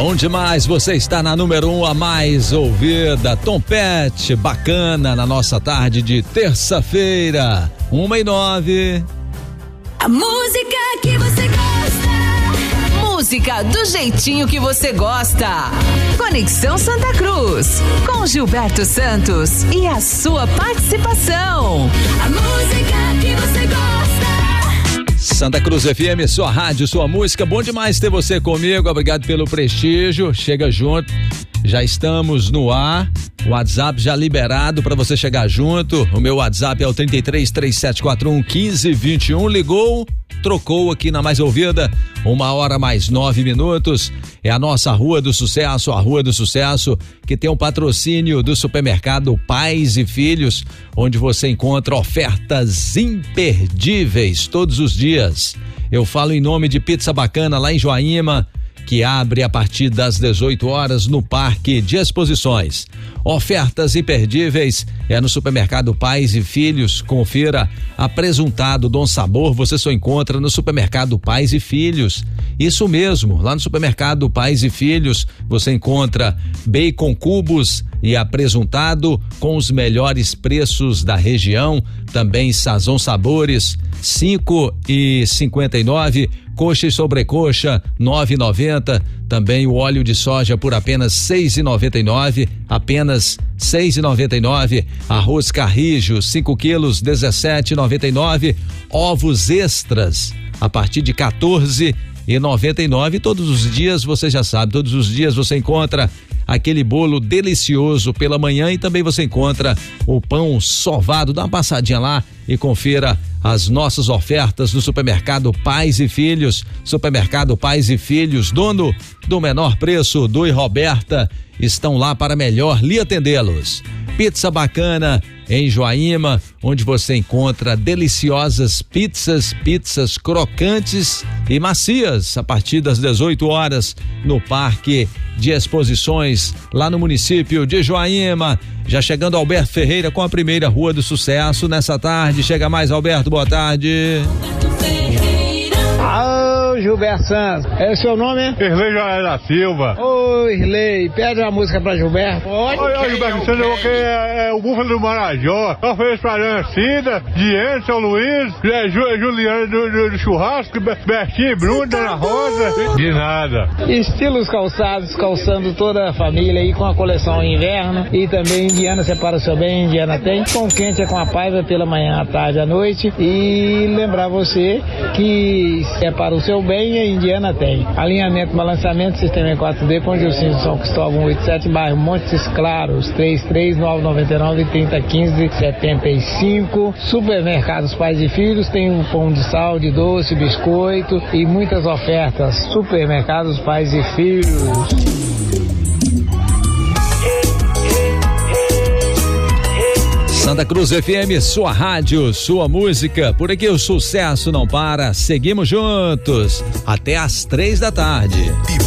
Bom demais, você está na número 1 a mais ouvida. Tom Petty, bacana na nossa tarde de terça-feira, 1h09. A música que você gosta. Música do jeitinho que você gosta. Conexão Santa Cruz, com Gilberto Santos e a sua participação. A música que você gosta. Santa Cruz FM, sua rádio, sua música. Bom demais ter você comigo. Obrigado pelo prestígio. Chega junto. Já estamos no ar. O WhatsApp já liberado para você chegar junto. O meu WhatsApp é o 3337411521. Ligou, trocou aqui na mais ouvida. 1h mais 9 minutos. É a nossa Rua do Sucesso, a Rua do Sucesso, que tem um patrocínio do supermercado Pais e Filhos, onde você encontra ofertas imperdíveis todos os dias. Eu falo em nome de Pizza Bacana lá em Joaíma, que abre a partir das 18 horas no Parque de Exposições. Ofertas imperdíveis é no supermercado Pais e Filhos. Confira apresuntado Dom Sabor, você só encontra no supermercado Pais e Filhos. Isso mesmo, lá no supermercado Pais e Filhos você encontra bacon cubos e apresuntado com os melhores preços da região. Também Sazon Sabores, R$5,59. Coxa e sobrecoxa, R$9,90. Também o óleo de soja por apenas R$6,99. Apenas R$6,99. Arroz Carrijo, 5 quilos, R$17,99. Ovos extras, a partir de R$14,99. Todos os dias, você já sabe, todos os dias você encontra aquele bolo delicioso pela manhã e também você encontra o pão sovado. Dá uma passadinha lá e confira as nossas ofertas no supermercado Pais e Filhos. Supermercado Pais e Filhos, dono do menor preço, Du e Roberta, estão lá para melhor lhe atendê-los. Pizza Bacana em Joaíma, onde você encontra deliciosas pizzas crocantes e macias a partir das 18 horas no Parque de Exposições, lá no município de Joaíma. Já chegando Alberto Ferreira com a primeira Rua do Sucesso nessa tarde. Chega mais, Alberto, boa tarde. Alô, Gilberto Santos. É o seu nome, é? Irlei Joel da Silva. Ô, Irlei, pede uma música pra Gilberto. Oi, Gilberto, você não quer o Búfalo do Marajó. Eu fiz pra Cida, Diane, São Luís, Juliana do Churrasco, Bertinho, Bruno, Dona Rosa. De nada. Estilos calçados, calçando toda a família aí com a coleção inverno. E também Indiana separa o seu bem, Indiana tem. Com quente é com a paiva pela manhã, à tarde, à noite. E lembrar você que separa o seu bem, a Indiana tem. Alinhamento, balanceamento, sistema em 4D, Pão de Ursinho, São Cristóvão 187, bairro Montes Claros, 33-999-3015-75. Supermercados Pais e Filhos, tem um pão de sal, de doce, biscoito e muitas ofertas. Supermercados Pais e Filhos. Santa Cruz FM, sua rádio, sua música. Por aqui o sucesso não para. Seguimos juntos até às 3 da tarde.